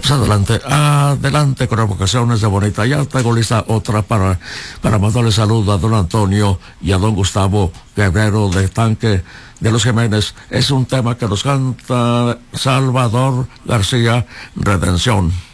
Pues adelante, adelante con evocaciones de Bonita. Ya tengo lista otra para mandarle saludo a don Antonio y a don Gustavo Guerrero de Tanque de los Jiménez. Es un tema que nos canta Salvador García, Redención.